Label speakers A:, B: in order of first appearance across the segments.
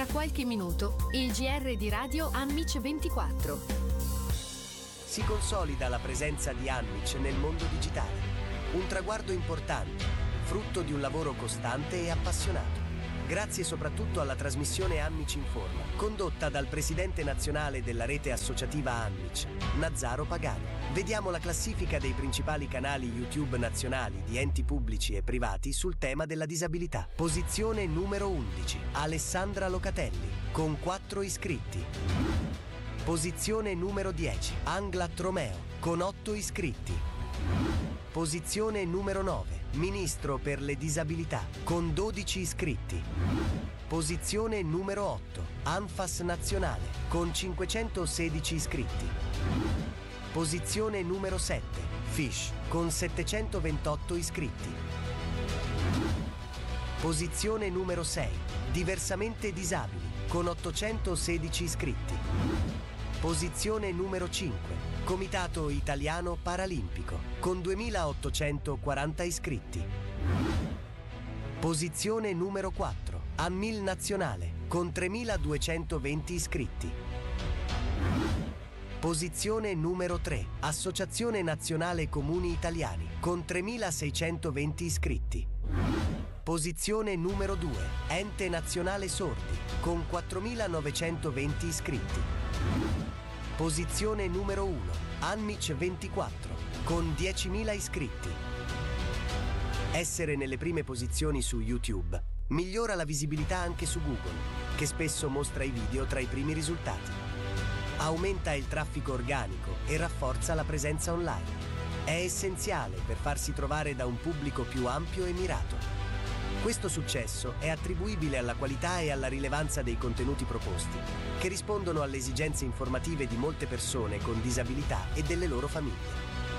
A: Tra qualche minuto, il GR di Radio Anmic 24.
B: Si consolida la presenza di Anmic nel mondo digitale. Un traguardo importante, frutto di un lavoro costante e appassionato. Grazie soprattutto alla trasmissione Anmic Informa, condotta dal presidente nazionale della rete associativa Anmic, Nazzaro Pagani. Vediamo la classifica dei principali canali YouTube nazionali di enti pubblici e privati sul tema della disabilità. Posizione numero 11, Alessandra Locatelli, con 4 iscritti. Posizione numero 10, Angla Tromeo, con 8 iscritti. Posizione numero 9, Ministro per le disabilità, con 12 iscritti. Posizione numero 8, Anfas Nazionale, con 516 iscritti. Posizione numero 7, Fish, con 728 iscritti. Posizione numero 6, Diversamente Disabili, con 816 iscritti. Posizione numero 5, Comitato Italiano Paralimpico, con 2840 iscritti. Posizione numero 4, Ammil Nazionale, con 3220 iscritti. Posizione numero 3, Associazione Nazionale Comuni Italiani, con 3620 iscritti. Posizione numero 2, Ente Nazionale Sordi, con 4920 iscritti. Posizione numero 1, Anmic 24, con 10.000 iscritti. Essere nelle prime posizioni su YouTube migliora la visibilità anche su Google, che spesso mostra i video tra i primi risultati. Aumenta il traffico organico e rafforza la presenza online. È essenziale per farsi trovare da un pubblico più ampio e mirato. Questo successo è attribuibile alla qualità e alla rilevanza dei contenuti proposti, che rispondono alle esigenze informative di molte persone con disabilità e delle loro famiglie.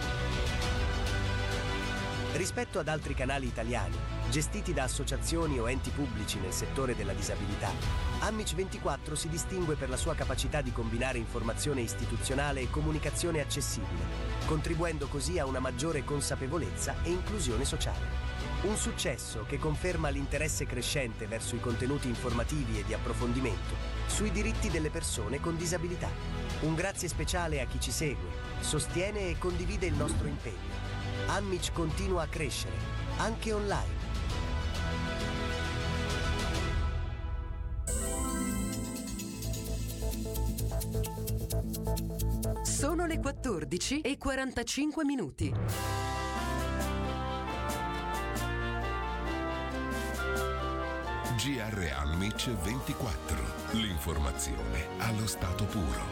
B: Rispetto ad altri canali italiani, gestiti da associazioni o enti pubblici nel settore della disabilità, Anmic 24 si distingue per la sua capacità di combinare informazione istituzionale e comunicazione accessibile, contribuendo così a una maggiore consapevolezza e inclusione sociale. Un successo che conferma l'interesse crescente verso i contenuti informativi e di approfondimento sui diritti delle persone con disabilità. Un grazie speciale a chi ci segue, sostiene e condivide il nostro impegno. Anmic continua a crescere, anche online.
C: Sono le 14:45.
D: GR Anmic 24. L'informazione allo stato puro.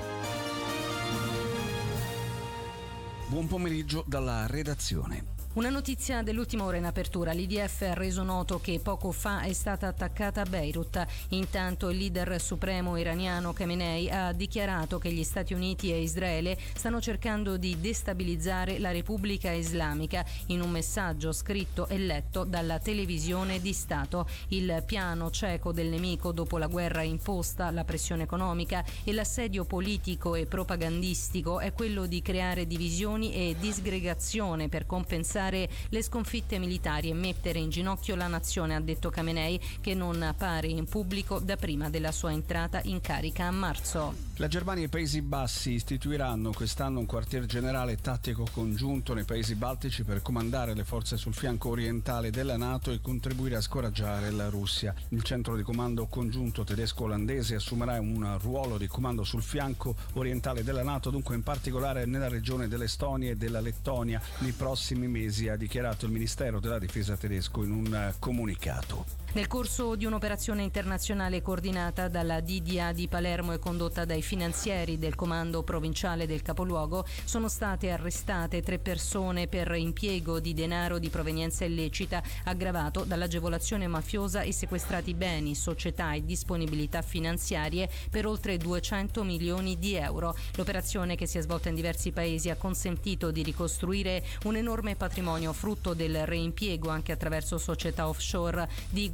E: Buon pomeriggio dalla redazione.
F: Una notizia dell'ultima ora in apertura. L'IDF ha reso noto che poco fa è stata attaccata Beirut. Intanto il leader supremo iraniano Khamenei ha dichiarato che gli Stati Uniti e Israele stanno cercando di destabilizzare la Repubblica Islamica in un messaggio scritto e letto dalla televisione di Stato. Il piano cieco del nemico dopo la guerra imposta, la pressione economica e l'assedio politico e propagandistico è quello di creare divisioni e disgregazione per compensare le sconfitte militari e mettere in ginocchio la nazione, ha detto Khamenei, che non appare in pubblico da prima della sua entrata in carica a marzo.
E: La Germania e i Paesi Bassi istituiranno quest'anno un quartier generale tattico congiunto nei Paesi Baltici per comandare le forze sul fianco orientale della NATO e contribuire a scoraggiare la Russia. Il centro di comando congiunto tedesco-olandese assumerà un ruolo di comando sul fianco orientale della NATO, dunque in particolare nella regione dell'Estonia e della Lettonia, nei prossimi mesi, ha dichiarato il Ministero della Difesa tedesco in un comunicato.
F: Nel corso di un'operazione internazionale coordinata dalla DDA di Palermo e condotta dai finanzieri del comando provinciale del capoluogo, sono state arrestate 3 persone per impiego di denaro di provenienza illecita aggravato dall'agevolazione mafiosa e sequestrati beni, società e disponibilità finanziarie per oltre 200 milioni di euro. L'operazione, che si è svolta in diversi paesi, ha consentito di ricostruire un enorme patrimonio frutto del reimpiego, anche attraverso società offshore, di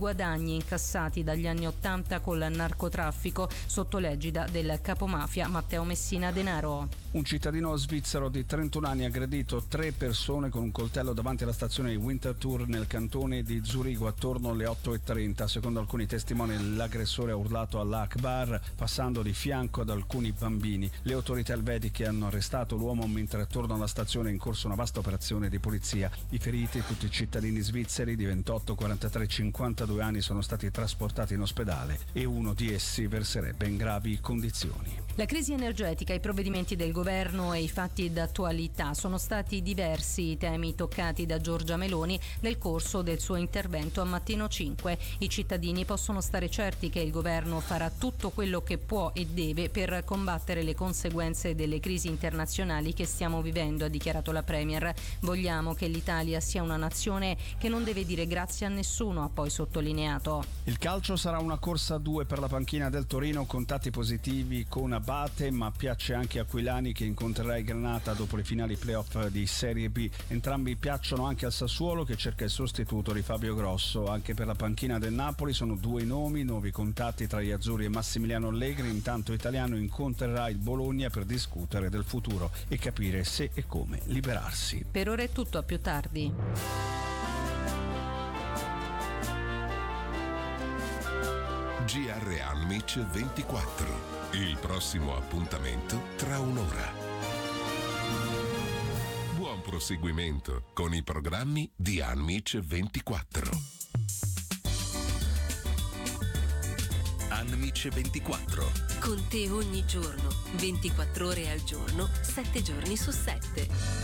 F: guadagni incassati dagli anni 80 col narcotraffico sotto l'egida del capomafia Matteo Messina Denaro.
E: Un cittadino svizzero di 31 anni ha aggredito 3 persone con un coltello davanti alla stazione di Winterthur nel cantone di Zurigo attorno alle 8:30. Secondo alcuni testimoni l'aggressore ha urlato Allah Akbar passando di fianco ad alcuni bambini. Le autorità elvetiche hanno arrestato l'uomo mentre attorno alla stazione è in corso una vasta operazione di polizia. I feriti, tutti cittadini svizzeri di 28, 43 e 52 anni, sono stati trasportati in ospedale e uno di essi verserebbe in gravi condizioni.
F: La crisi energetica, i provvedimenti del governo e i fatti d'attualità sono stati diversi i temi toccati da Giorgia Meloni nel corso del suo intervento a Mattino 5. I cittadini possono stare certi che il governo farà tutto quello che può e deve per combattere le conseguenze delle crisi internazionali che stiamo vivendo, ha dichiarato la Premier. Vogliamo che l'Italia sia una nazione che non deve dire grazie a nessuno, ha poi sottolineato.
E: Il calcio sarà una corsa a 2 per la panchina del Torino, contatti positivi con Abate, ma piace anche Aquilani che incontrerà il Granata dopo le finali playoff di Serie B. Entrambi piacciono anche al Sassuolo che cerca il sostituto di Fabio Grosso. Anche per la panchina del Napoli sono 2 nomi, nuovi contatti tra gli azzurri e Massimiliano Allegri. Intanto Italiano incontrerà il Bologna per discutere del futuro e capire se e come liberarsi.
F: Per ora è tutto, a più tardi.
D: GR Anmic 24. Il prossimo appuntamento tra un'ora. Buon proseguimento con i programmi di Anmic 24. Anmic 24.
C: Con te ogni giorno, 24 ore al giorno, 7 giorni su 7.